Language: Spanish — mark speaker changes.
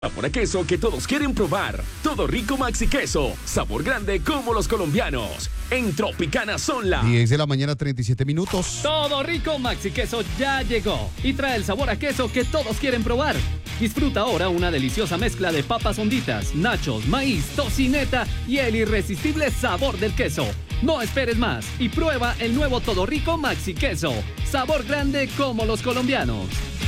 Speaker 1: Sabor a queso que todos quieren probar. Todo rico Maxi Queso. Sabor grande como los colombianos. En Tropicana son las
Speaker 2: 10 de la mañana, 37 minutos.
Speaker 3: Todo rico Maxi Queso ya llegó y trae el sabor a queso que todos quieren probar. Disfruta ahora una deliciosa mezcla de papas honditas, nachos, maíz, tocineta y el irresistible sabor del queso. No esperes más y prueba el nuevo Todo Rico Maxi Queso. Sabor grande como los colombianos.